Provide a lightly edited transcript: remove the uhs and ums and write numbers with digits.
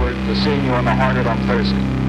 forward to seeing you on the Hornet on Thursday.